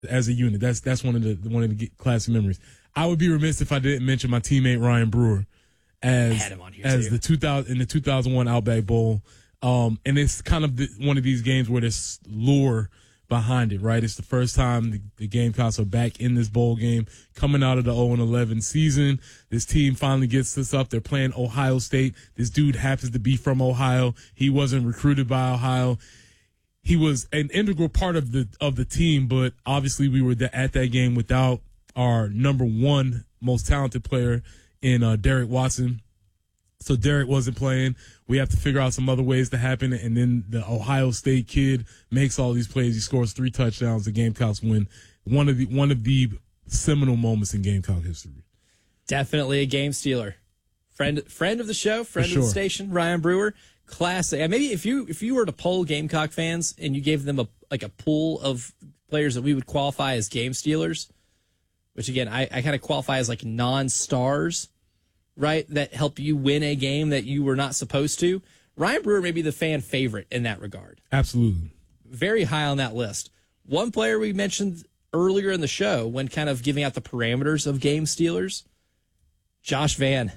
as a unit. That's one of the classic memories. I would be remiss if I didn't mention my teammate Ryan Brewer as the 2001 Outback Bowl. And it's kind of one of these games where there's lure behind it, right? It's the first time the Gamecocks are back in this bowl game, coming out of the 0-11 season. This team finally gets this up. They're playing Ohio State. This dude happens to be from Ohio. He wasn't recruited by Ohio. He was an integral part of the team, but obviously we were at that game without our number one most talented player in Derek Watson. So Derek wasn't playing. We have to figure out some other ways to happen. And then the Ohio State kid makes all these plays. He scores 3 touchdowns. The Gamecocks win. One of the seminal moments in Gamecock history. Definitely a game stealer. Friend of the show, friend of the station, Ryan Brewer. Classic. Maybe if you were to poll Gamecock fans and you gave them a pool of players that we would qualify as game stealers, which again I kind of qualify as like non-stars, right, that help you win a game that you were not supposed to. Ryan Brewer may be the fan favorite in that regard. Absolutely. Very high on that list. One player we mentioned earlier in the show when kind of giving out the parameters of game stealers, Josh Vann.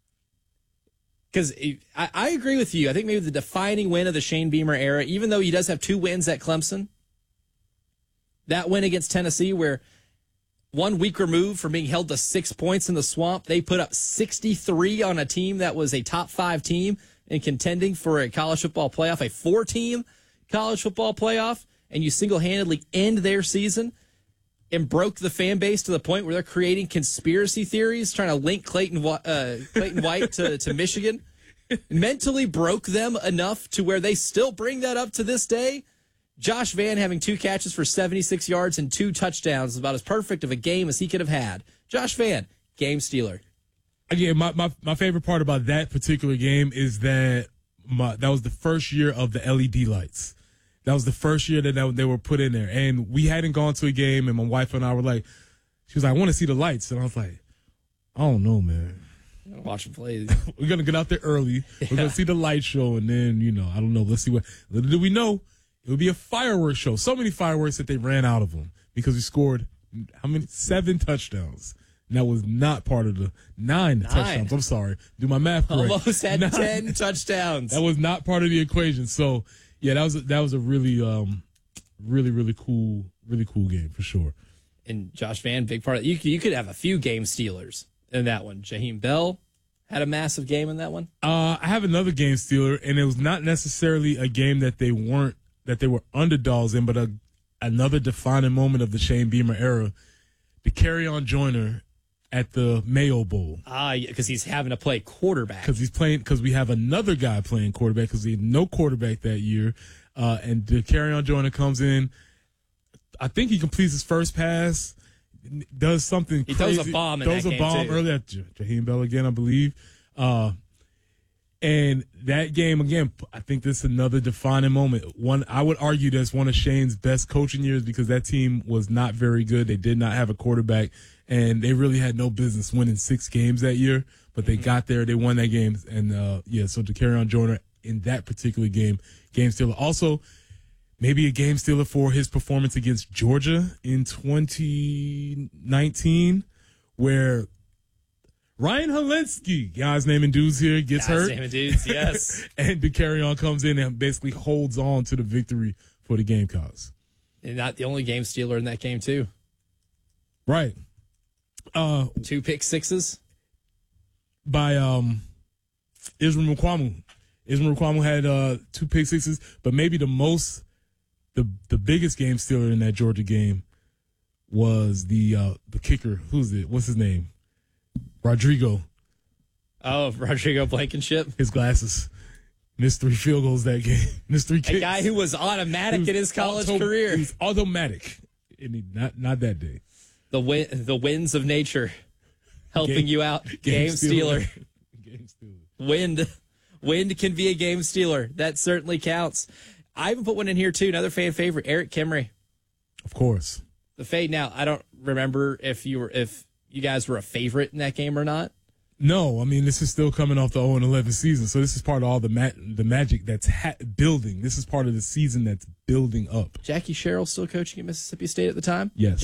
Because I agree with you. I think maybe the defining win of the Shane Beamer era, even though he does have 2 wins at Clemson, that win against Tennessee where 1 week removed from being held to 6 points in the swamp, they put up 63 on a team that was a top 5 team and contending for a college football playoff, a 4-team college football playoff, and you single-handedly end their season and broke the fan base to the point where they're creating conspiracy theories, trying to link Clayton White to Michigan. Mentally broke them enough to where they still bring that up to this day. Josh Vann having 2 catches for 76 yards and 2 touchdowns is about as perfect of a game as he could have had. Josh Vann, game stealer. Again, my favorite part about that particular game is that that was the first year of the LED lights. That was the first year that they were put in there. And we hadn't gone to a game, and my wife and I were like, she was like, I want to see the lights. And I was like, I don't know, man. Watch them play. We're going to get out there early. Yeah. We're going to see the light show, and then, I don't know. Let's see what. Little do we know, it would be a fireworks show. So many fireworks that they ran out of them because we scored, 7 touchdowns. And that was not part of the 9 touchdowns. I'm sorry. Do my math correct. Almost had 10 touchdowns. That was not part of the equation. So, yeah, that was a really, really cool game for sure. And Josh Vann, big part of it. You could have a few game stealers in that one. Jaheim Bell had a massive game in that one. I have another game stealer, and it was not necessarily a game that they were underdogs in, but another defining moment of the Shane Beamer era. The Kerryon Joyner at the Mayo Bowl. Because he's having to play quarterback. Because we have another guy playing quarterback because we had no quarterback that year. And the Kerryon Joyner comes in. I think he completes his first pass, does something crazy. He throws a bomb in that game, too. Earlier. Jaheim Bell again, I believe. And that game, again, I think this is another defining moment. I would argue that's one of Shane's best coaching years because that team was not very good. They did not have a quarterback, and they really had no business winning 6 games that year. But they got there. They won that game. And, so to Kerryon Joyner in that particular game stealer. Also, maybe a game stealer for his performance against Georgia in 2019, where Ryan Hilinski, guys naming dudes here, gets hurt. Naming dudes, yes. And Kerryon comes in and basically holds on to the victory for the Gamecocks. And not the only game stealer in that game, too. Right. 2 pick sixes by Israel Mukuamu. Israel Mukuamu had 2 pick sixes, but maybe the biggest game stealer in that Georgia game was the kicker. Who's it? What's his name? Rodrigo. Oh, Rodrigo Blankenship. His glasses. Missed 3 field goals that game. Missed 3 kicks. A guy who was automatic in his college career. He was automatic. Not that day. The winds of nature helping you out. Game stealer. Game stealer. Wind can be a game stealer. That certainly counts. I even put one in here, too. Another fan favorite, Eric Kimrey. Of course. The fade. Now, I don't remember if you guys were a favorite in that game or not. No, I mean, this is still coming off the 0-11 season, so this is part of all the magic that's building. This is part of the season that's building up. Jackie Sherrill still coaching at Mississippi State at the time? Yes.